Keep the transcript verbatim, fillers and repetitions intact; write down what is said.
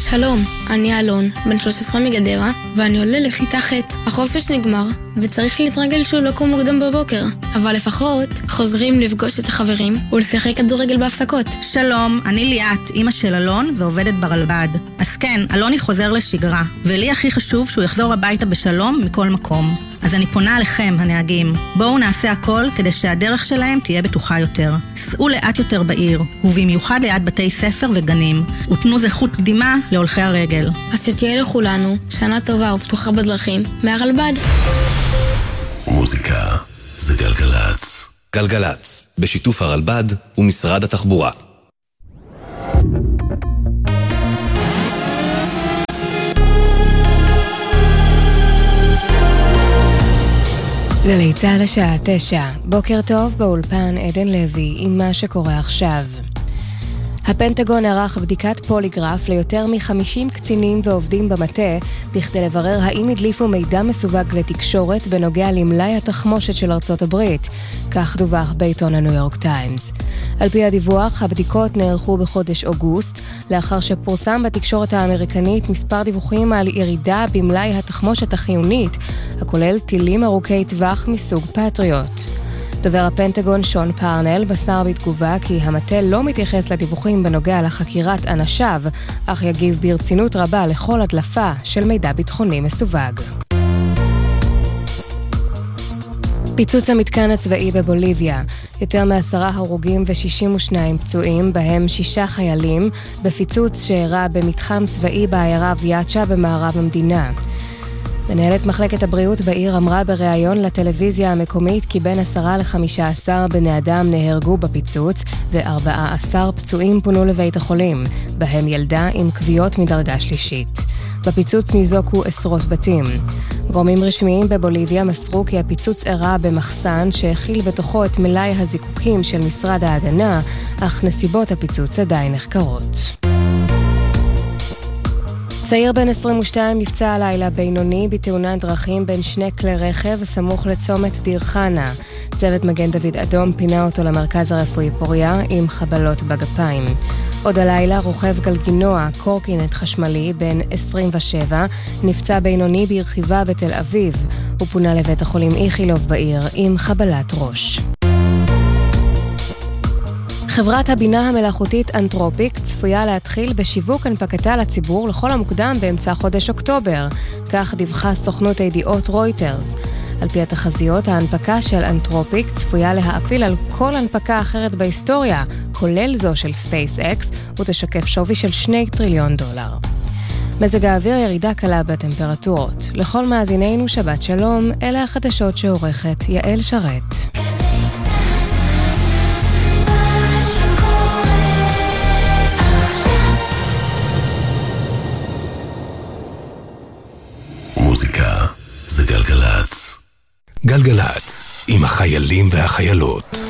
שלום, אני אלון, בן שלוש עשרה מגדרה, ואני עולה לכיתה ח'. החופש נגמר, וצריך להתרגל שוב לקום מוקדם בבוקר. אבל לפחות חוזרים לפגוש את החברים ולשחק כדורגל בהפסקות. שלום, אני ליאת, אמא של אלון ועובדת ברלב"ד. אז כן, אלוני חוזר לשגרה, ולי הכי חשוב שהוא יחזור הביתה בשלום מכל מקום. אז אני פונה עליכם, הנהגים. בואו נעשה הכל כדי שהדרך שלהם תהיה בטוחה יותר. סעו לאט יותר בעיר, ובמיוחד ליד בתי ספר וגנים, ותנו זכות קדימה להולכי הרגל. אז שתהיה לכולנו שנה טובה ובטוחה בדרכים מהרלב"ד. מוזיקה זה גלגלץ. גלגלץ, בשיתוף הרלב"ד ומשרד התחבורה. גלי צהל השעה תשע, בוקר טוב באולפן עדן לוי עם מה שקורה עכשיו. הפנטגון ערך בדיקת פוליגרף ליותר מ-חמישים קצינים ועובדים במטה בכדי לברר האם הדליפו מידע מסווג לתקשורת בנוגע למלאי התחמושת של ארצות הברית, כך דווח בעיתון הניו יורק טיימס. על פי הדיווח, הבדיקות נערכו בחודש אוגוסט, לאחר שפורסם בתקשורת האמריקנית מספר דיווחים על ירידה במלאי התחמושת החיונית, הכולל טילים ארוכי טווח מסוג פטריוט. דובר הפנטגון שון פארנל מסר בתגובה כי המטה לא מתייחס לדיווחים בנוגע לחקירת אנשיו, אך יגיב ברצינות רבה לכל הדלפה של מידע ביטחוני מסווג. פיצוץ המתקן הצבאי בבוליביה, יותר מעשרה הרוגים ושישים ושניים פצועים, בהם שישה חיילים, בפיצוץ שאירע במתחם צבאי בעיירה ויאצ'ה במערב המדינה. מנהלת מחלקת הבריאות בעיר אמרה בריאיון לטלוויזיה המקומית כי בין עשרה לחמישה עשר בני אדם נהרגו בפיצוץ ו-ארבעה עשר פצועים פונו לבית החולים, בהם ילדה עם כוויות מדרגה שלישית. בפיצוץ ניזוקו עשרות בתים. גורמים רשמיים בבוליביה מסרו כי הפיצוץ אירע במחסן שהכיל בתוכו את מלאי הזיקוקים של משרד ההגנה, אך נסיבות הפיצוץ עדיין נחקרות. צעיר בן עשרים ושתיים נפצע הלילה בינוני בתאונת דרכים בין שני כלי רכב סמוך לצומת דיר חנה. צוות מגן דוד אדום פינה אותו למרכז הרפואי פוריה עם חבלות בגפיים. עוד הלילה רוכב גלגינוע, קורקינט חשמלי בן עשרים ושבע, נפצע בינוני ברכיבה בתל אביב. הוא פונה לבית החולים איכילוב בעיר עם חבלת ראש. חברת הבינה המלאכותית אנתרופיק צפויה להתחיל בשיווק הנפקתה לציבור לכל המוקדם באמצע חודש אוקטובר, כך דיווחה סוכנות הידיעות רויטרס. על פי התחזיות, ההנפקה של אנתרופיק צפויה להאפיל על כל הנפקה אחרת בהיסטוריה, כולל זו של SpaceX, ותשקף שווי של שני טריליון דולר. מזג האוויר ירידה קלה בטמפרטורות. לכל מאזינינו שבת שלום, אלה החדשות שעורכת יעל שרת. מוזיקה זה גלגלץ. גלגלץ עם החיילים והחיילות.